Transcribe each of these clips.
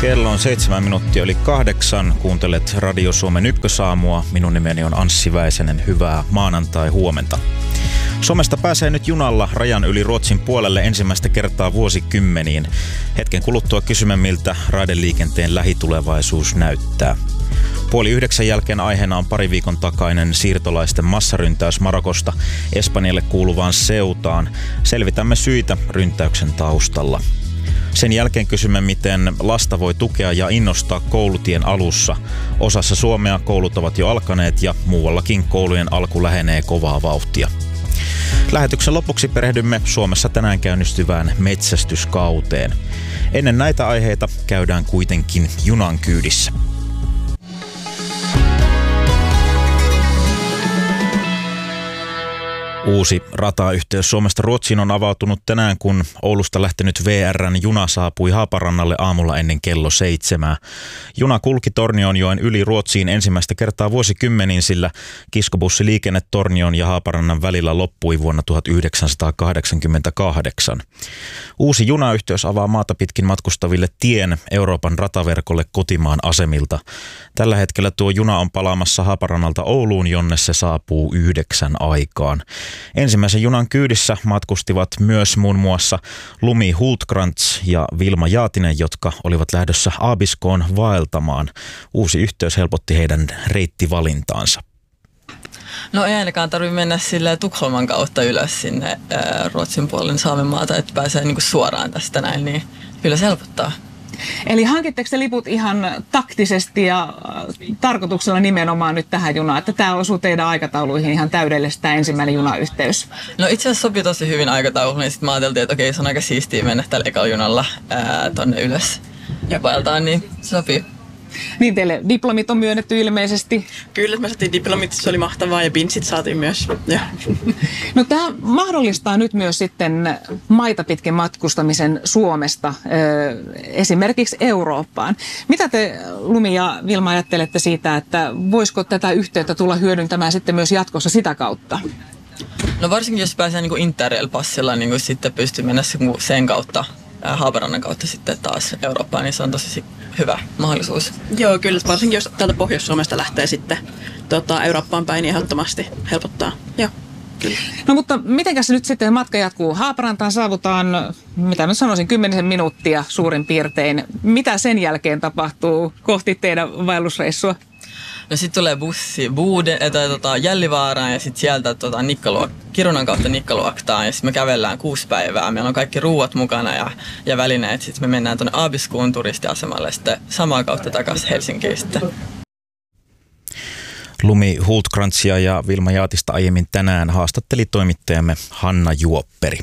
Kello on 7:07. Kuuntelet Radio Suomen ykkösaamua. Minun nimeni on Anssi Väisänen. Hyvää maanantai-huomenta. Suomesta pääsee nyt junalla rajan yli Ruotsin puolelle ensimmäistä kertaa vuosikymmeniin. Hetken kuluttua kysymme, miltä raideliikenteen lähitulevaisuus näyttää. 8:30 jälkeen aiheena on pari viikon takainen siirtolaisten massaryntäys Marokosta Espanjalle kuuluvaan Ceutaan. Selvitämme syitä ryntäyksen taustalla. Sen jälkeen kysymme, miten lasta voi tukea ja innostaa koulutien alussa. Osassa Suomea koulut ovat jo alkaneet ja muuallakin koulujen alku lähenee kovaa vauhtia. Lähetyksen lopuksi perehdymme Suomessa tänään käynnistyvään metsästyskauteen. Ennen näitä aiheita käydään kuitenkin junan kyydissä. Uusi ratayhteys Suomesta Ruotsiin on avautunut tänään, kun Oulusta lähtenyt VR:n juna saapui Haaparannalle aamulla ennen kello 7. Juna kulki Tornionjoen yli Ruotsiin ensimmäistä kertaa vuosikymmeniin, sillä kiskobussiliikenne Tornion ja Haaparannan välillä loppui vuonna 1988. Uusi junayhteys avaa maata pitkin matkustaville tien Euroopan rataverkolle kotimaan asemilta. Tällä hetkellä tuo juna on palaamassa Haaparannalta Ouluun, jonne se saapuu 9 aikaan. Ensimmäisen junan kyydissä matkustivat myös muun muassa Lumi Hultkrantz ja Vilma Jaatinen, jotka olivat lähdössä Abiskoon vaeltamaan. Uusi yhteys helpotti heidän reittivalintaansa. No ei ainakaan tarvitse mennä sille Tukholman kautta ylös sinne Ruotsin puolen Saamenmaata, että pääsee niinku suoraan tästä näin, niin kyllä se helpottaa. Eli hankitteko te liput ihan taktisesti ja tarkoituksella nimenomaan nyt tähän junaan, että tämä osuu teidän aikatauluihin ihan täydellisesti tämä ensimmäinen junayhteys? No itse asiassa sopii tosi hyvin aikatauluun, niin sitten mä ajateltiin, että okei, se on aika siistiä mennä tällä ekalla junalla tonne ylös ja vaeltaan, niin sopii. Niin teille diplomit on myönnetty ilmeisesti. Kyllä, me saatiin diplomit, se oli mahtavaa ja pinsit saatiin myös. Ja. No tämä mahdollistaa nyt myös sitten maita pitkin matkustamisen Suomesta esimerkiksi Eurooppaan. Mitä te Lumi ja Vilma ajattelette siitä, että voisiko tätä yhteyttä tulla hyödyntämään sitten myös jatkossa sitä kautta? No varsinkin jos pääsee niin kuin Interrail-passilla, niin kuin sitten pystyy mennä sen kautta. Haaparannan kautta sitten taas Eurooppaan, niin se on tosi hyvä mahdollisuus. Joo, kyllä. Varsinkin jos täältä Pohjois-Suomesta lähtee sitten Eurooppaan päin, niin ehdottomasti helpottaa. Joo, kyllä. No mutta mitenkäs nyt sitten matka jatkuu? Haaparantaan saavutaan, mitä nyt sanoisin, 10 minuuttia suurin piirtein. Mitä sen jälkeen tapahtuu kohti teidän vaellusreissua? No sitten tulee bussi Jällivaaraan ja sitten sieltä Kirunan kautta Nikkaluoktaan ja sitten me kävellään 6 päivää. Meillä on kaikki ruuat mukana ja välineet. Sitten me mennään tuonne Abiskoon turistiasemalle sitten samaa kautta takaisin Helsinkiin sitten. Lumi Hultkrantsia ja Vilma Jaatista aiemmin tänään haastatteli toimittajamme Hanna Juopperi.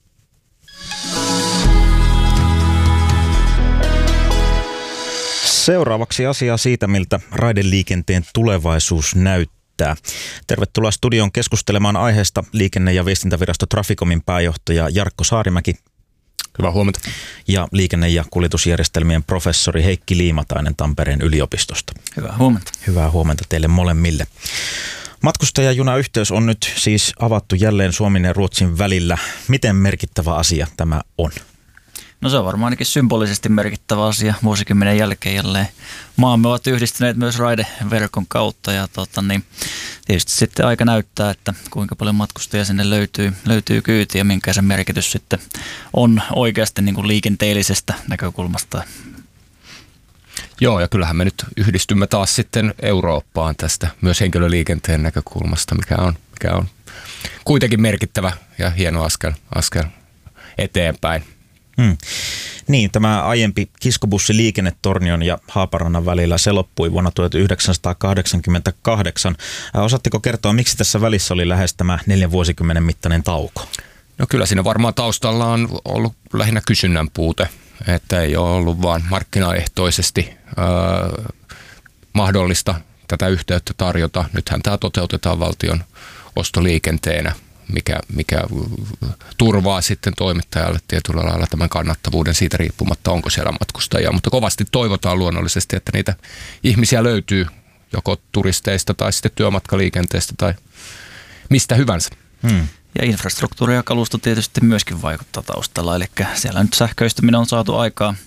Seuraavaksi asiaa siitä, miltä raideliikenteen tulevaisuus näyttää. Tervetuloa studion keskustelemaan aiheesta Liikenne- ja viestintävirasto Traficomin pääjohtaja Jarkko Saarimäki. Hyvää huomenta. Ja liikenne- ja kuljetusjärjestelmien professori Heikki Liimatainen Tampereen yliopistosta. Hyvää huomenta. Hyvää huomenta teille molemmille. Matkustajajunayhteys on nyt siis avattu jälleen Suomen ja Ruotsin välillä. Miten merkittävä asia tämä on? No se on varmaan ainakin symbolisesti merkittävä asia vuosikymmenen jälkeen jälleen. Maamme ovat yhdistyneet myös raideverkon kautta ja tietysti sitten aika näyttää, että kuinka paljon matkustajia sinne löytyy kyytiä ja minkä se merkitys sitten on oikeasti niin kuin liikenteellisestä näkökulmasta. Joo, ja kyllähän me nyt yhdistymme taas sitten Eurooppaan tästä myös henkilöliikenteen näkökulmasta, mikä on kuitenkin merkittävä ja hieno askel eteenpäin. Niin, tämä aiempi kiskobussiliikenne Tornion ja Haaparannan välillä se loppui vuonna 1988. Osaatteko kertoa, miksi tässä välissä oli lähes tämä 4 vuosikymmenen mittainen tauko? No kyllä siinä varmaan taustalla on ollut lähinnä kysynnän puute, että ei ole ollut vaan markkinaehtoisesti mahdollista tätä yhteyttä tarjota. Nythän tämä toteutetaan valtion ostoliikenteenä, mikä turvaa sitten toimittajalle tietyllä lailla tämän kannattavuuden siitä riippumatta, onko siellä matkustajia. Mutta kovasti toivotaan luonnollisesti, että niitä ihmisiä löytyy joko turisteista tai sitten työmatkaliikenteestä tai mistä hyvänsä. Ja infrastruktuuri ja kalusto tietysti myöskin vaikuttaa taustalla, eli siellä nyt sähköistyminen on saatu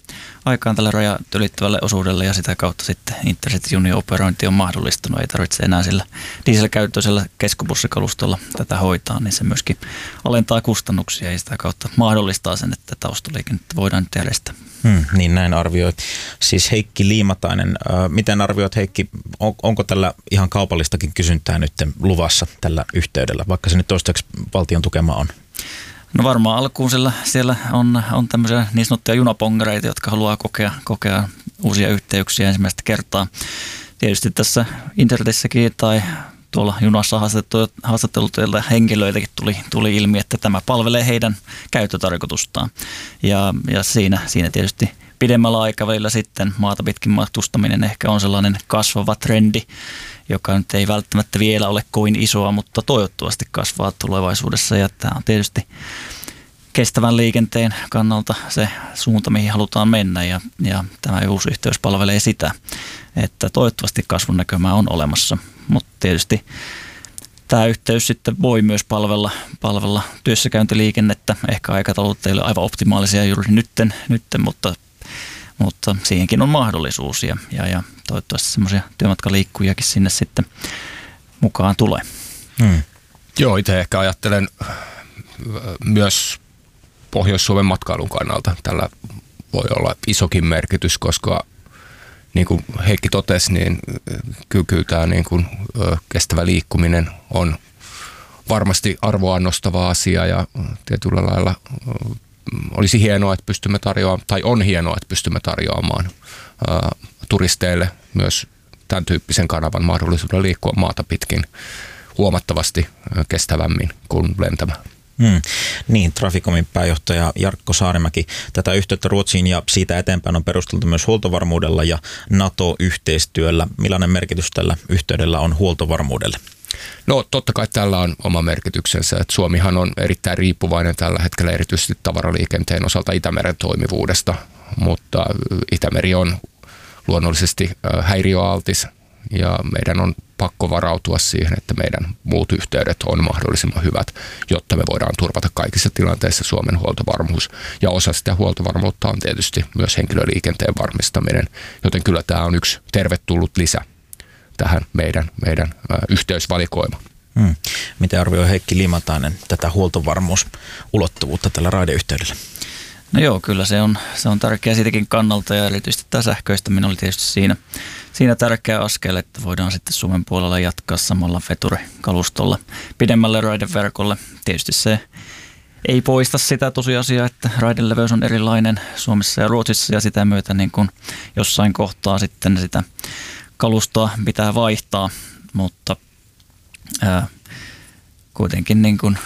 aikaan tälle rajat ylittävälle osuudelle ja sitä kautta sitten Intercity-junien operointi on mahdollistunut. Ei tarvitse enää sillä dieselkäyttöisellä keskubussikalustolla tätä hoitaa, niin se myöskin alentaa kustannuksia ja sitä kautta mahdollistaa sen, että taustaliikennettä voidaan nyt järjestää. Niin näin arvioit. Siis Heikki Liimatainen, miten arvioit Heikki, onko tällä ihan kaupallistakin kysyntää nyt luvassa tällä yhteydellä, vaikka se nyt toistaiseksi valtion tukema on? No varmaan alkuun siellä on tämmöisiä niin sanottuja junapongareita, jotka haluaa kokea uusia yhteyksiä ensimmäistä kertaa. Tietysti tässä internetissäkin tai tuolla junassa haastatteluteilta henkilöitäkin tuli ilmi, että tämä palvelee heidän käyttötarkoitustaan. Ja siinä tietysti pidemmällä aikavälillä sitten maata pitkin matkustaminen ehkä on sellainen kasvava trendi, joka nyt ei välttämättä vielä ole kovin isoa, mutta toivottavasti kasvaa tulevaisuudessa. Ja tämä on tietysti kestävän liikenteen kannalta se suunta, mihin halutaan mennä ja tämä uusi yhteys palvelee sitä, että toivottavasti kasvun näkymä on olemassa, mutta tietysti tämä yhteys sitten voi myös palvella työssäkäyntiliikennettä. Ehkä aikataulut ei ole aivan optimaalisia juuri nytten mutta siihenkin on mahdollisuus ja toivottavasti semmoisia työmatkaliikkujakin sinne sitten mukaan tulee. Joo, itse ehkä ajattelen myös Pohjois-Suomen matkailun kannalta. Tällä voi olla isokin merkitys, koska niin kuin Heikki totesi, niin kyllä tämä niin kuin kestävä liikkuminen on varmasti arvoa nostava asia ja tietyllä lailla olisi hienoa, että pystymme tarjoamaan, tai on hienoa, että pystymme tarjoamaan turisteille myös tämän tyyppisen kanavan mahdollisuuden liikkua maata pitkin huomattavasti kestävämmin kuin lentämään. Niin, Traficomin pääjohtaja Jarkko Saarimäki. Tätä yhteyttä Ruotsiin ja siitä eteenpäin on perusteltu myös huoltovarmuudella ja NATO-yhteistyöllä. Millainen merkitys tällä yhteydellä on huoltovarmuudelle? No totta kai tällä on oma merkityksensä, että Suomihan on erittäin riippuvainen tällä hetkellä erityisesti tavaraliikenteen osalta Itämeren toimivuudesta, mutta Itämeri on luonnollisesti häiriöaltis ja meidän on pakko varautua siihen, että meidän muut yhteydet on mahdollisimman hyvät, jotta me voidaan turvata kaikissa tilanteissa Suomen huoltovarmuus. Ja osa sitä huoltovarmuutta on tietysti myös henkilöliikenteen varmistaminen, joten kyllä tämä on yksi tervetullut lisä tähän meidän yhteysvalikoimaan. Miten arvioi Heikki Liimatainen tätä huoltovarmuusulottuvuutta tällä raideyhteydellä? No joo, kyllä se on tärkeä siitäkin kannalta ja erityisesti tämä sähköistäminen oli tietysti siinä tärkeä askel, että voidaan sitten Suomen puolella jatkaa samalla veturikalustolla pidemmälle raideverkolle. Tietysti se ei poista sitä tosiasiaa, että raideleveys on erilainen Suomessa ja Ruotsissa ja sitä myötä niin kun jossain kohtaa sitten sitä kalustoa pitää vaihtaa, mutta kuitenkin niin kun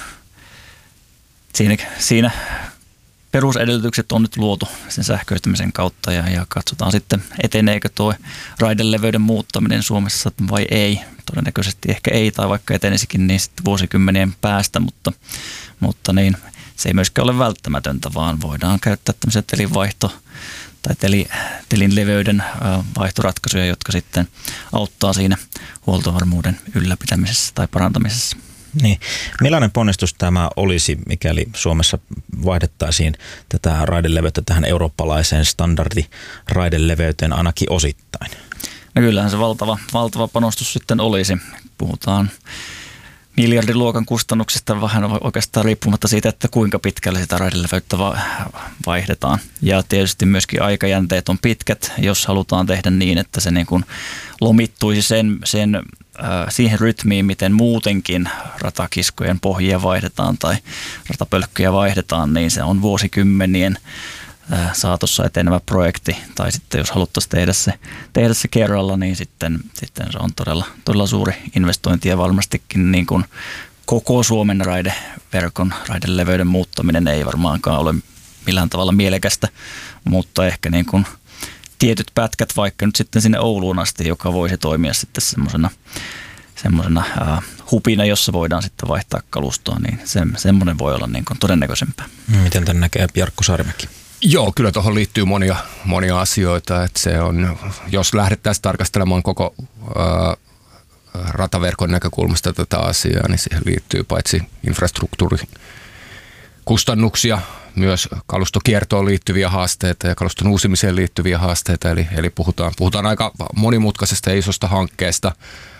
siinä perusedellytykset on nyt luotu sen sähköistämisen kautta ja katsotaan sitten, eteneekö tuo raideleveyden muuttaminen Suomessa vai ei. Todennäköisesti ehkä ei, tai vaikka etenisikin niin sitten vuosikymmenien päästä, mutta niin, se ei myöskään ole välttämätöntä, vaan voidaan käyttää tämmöisiä telinvaihto- tai telin leveyden vaihtoratkaisuja, jotka sitten auttaa siinä huoltovarmuuden ylläpitämisessä tai parantamisessa. Niin. Millainen ponnistus tämä olisi, mikäli Suomessa vaihdettaisiin tätä raideleveyttä tähän eurooppalaiseen standardiraideleveyteen ainakin osittain? No kyllähän se valtava panostus sitten olisi. Puhutaan miljardiluokan kustannuksista vähän oikeastaan riippumatta siitä, että kuinka pitkälle sitä raideleveyttä vaihdetaan. Ja tietysti myöskin aikajänteet on pitkät, jos halutaan tehdä niin, että se niin kuin lomittuisi siihen rytmiin, miten muutenkin ratakiskojen pohjia vaihdetaan tai ratapölkkyjä vaihdetaan, niin se on vuosikymmenien saatossa etenevä projekti. Tai sitten jos haluttaisiin tehdä se kerralla, niin sitten se on todella suuri investointi ja varmastikin niin kuin koko Suomen raideverkon raideleveyden muuttaminen ei varmaankaan ole millään tavalla mielekästä, mutta ehkä niin kuin tietyt pätkät vaikka nyt sitten sinne Ouluun asti, joka voisi toimia sitten semmoisena hupina, jossa voidaan sitten vaihtaa kalustoa, niin semmoinen voi olla niin kuin todennäköisempää. Miten tämän näkee Jarkko Saarimäki? Joo, kyllä tuohon liittyy monia asioita, että se on, jos lähdettäisiin tarkastelemaan koko rataverkon näkökulmasta tätä asiaa, niin siihen liittyy paitsi infrastruktuurikustannuksia, myös kalustokiertoon liittyviä haasteita ja kaluston uusimiseen liittyviä haasteita, eli puhutaan aika monimutkaisesta ja isosta hankkeesta.